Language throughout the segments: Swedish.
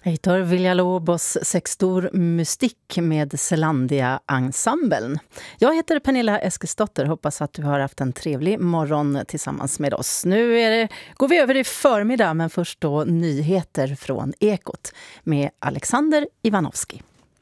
Heitor Villalobos Sextor Mystik med Zelandia-ensemblen. Jag heter Pernilla Eskesdotter. Hoppas att du har haft en trevlig morgon tillsammans med oss. Nu går vi över i förmiddag, men först då nyheter från Ekot med Alexander Ivanovski.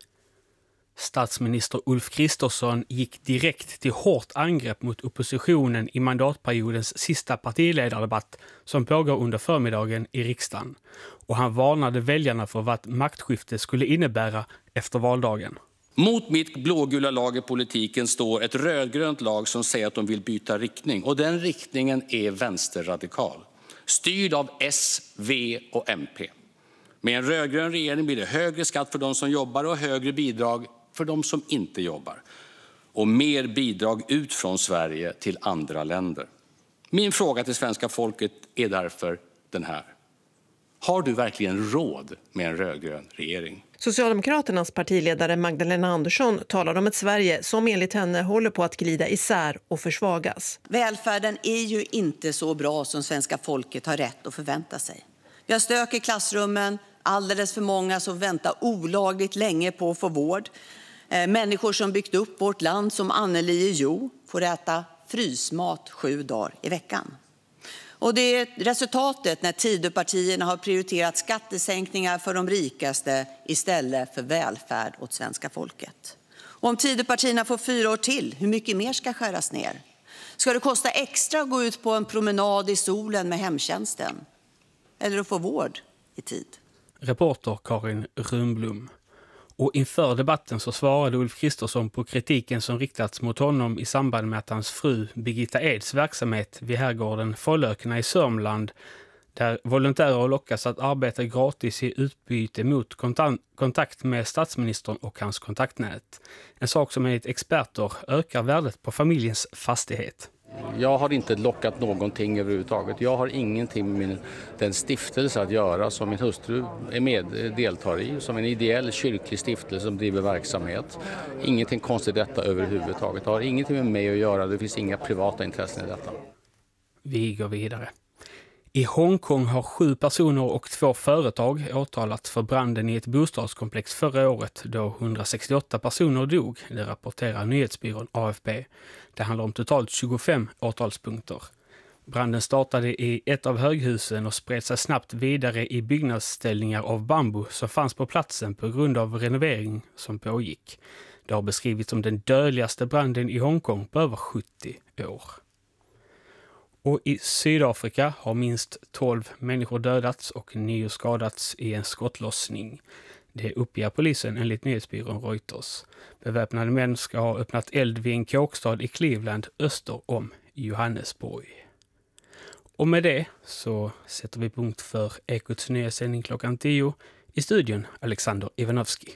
Statsminister Ulf Kristersson gick direkt till hårt angrepp mot oppositionen i mandatperiodens sista partiledardebatt som pågår under förmiddagen i riksdagen. Och han varnade väljarna för vad maktskifte skulle innebära efter valdagen. Mot mitt blågula lag i politiken står ett rödgrönt lag som säger att de vill byta riktning. Och den riktningen är vänsterradikal. Styrd av S, V och MP. Med en rödgrön regering blir det högre skatt för de som jobbar och högre bidrag för de som inte jobbar. Och mer bidrag ut från Sverige till andra länder. Min fråga till svenska folket är därför den här. Har du verkligen råd med en rödgrön regering? Socialdemokraternas partiledare Magdalena Andersson talar om ett Sverige som enligt henne håller på att glida isär och försvagas. Välfärden är ju inte så bra som svenska folket har rätt att förvänta sig. Vi har stök i klassrummen, alldeles för många som väntar olagligt länge på att få vård. Människor som byggt upp vårt land som Anneli Jo får äta frysmat 7 dagar i veckan. Och det är resultatet när Tidöpartierna har prioriterat skattesänkningar för de rikaste istället för välfärd åt svenska folket. Och om Tidöpartierna får 4 år till, hur mycket mer ska skäras ner? Ska det kosta extra att gå ut på en promenad i solen med hemtjänsten? Eller att få vård i tid? Reporter Karin Runblom. Och inför debatten så svarade Ulf Kristersson på kritiken som riktats mot honom i samband med att hans fru Birgitta Eds verksamhet vid herrgården Follökena i Sörmland, där volontärer lockas att arbeta gratis i utbyte mot kontakt med statsministern och hans kontaktnät. En sak som enligt experter ökar värdet på familjens fastighet. Jag har inte lockat någonting överhuvudtaget. Jag har ingenting med den stiftelse att göra som min hustru deltar i. Som en ideell kyrklig stiftelse som driver verksamhet. Ingenting konstigt detta överhuvudtaget. Det har ingenting med mig att göra. Det finns inga privata intressen i detta. Vi går vidare. I Hongkong har 7 personer och 2 företag åtalat för branden i ett bostadskomplex förra året då 168 personer dog, det rapporterar nyhetsbyrån AFP. Det handlar om totalt 25 åtalspunkter. Branden startade i ett av höghusen och spred sig snabbt vidare i byggnadsställningar av bambu som fanns på platsen på grund av renovering som pågick. Det har beskrivits som den dödligaste branden i Hongkong på över 70 år. Och i Sydafrika har minst 12 människor dödats och 9 skadats i en skottlossning. Det uppger polisen enligt nyhetsbyrån Reuters. Beväpnade män ska ha öppnat eld vid en kåkstad i Cleveland öster om Johannesburg. Och med det så sätter vi punkt för Ekots nyhetssändning klockan 10. I studion Alexander Ivanovski.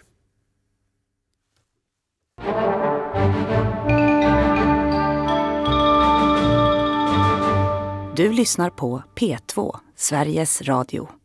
Du lyssnar på P2, Sveriges Radio.